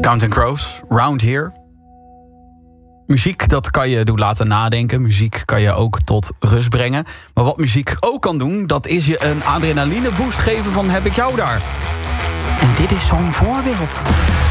Counting Crows, Round Here. Muziek, dat kan je doen laten nadenken. Muziek kan je ook tot rust brengen. Maar wat muziek ook kan doen, dat is je een adrenaline boost geven van heb ik jou daar. En dit is zo'n voorbeeld.